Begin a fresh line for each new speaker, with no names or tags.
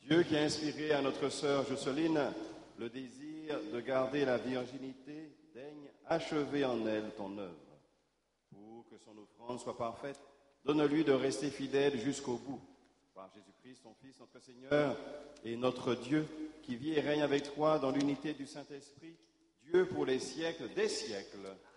Dieu qui a inspiré à notre sœur Jocelyne le désir de garder la virginité, daigne achever en elle ton œuvre. Pour que son offrande soit parfaite, donne-lui de rester fidèle jusqu'au bout. Par Jésus-Christ, ton Fils, notre Seigneur et notre Dieu, qui vit et règne avec toi dans l'unité du Saint-Esprit, Dieu pour les siècles des siècles.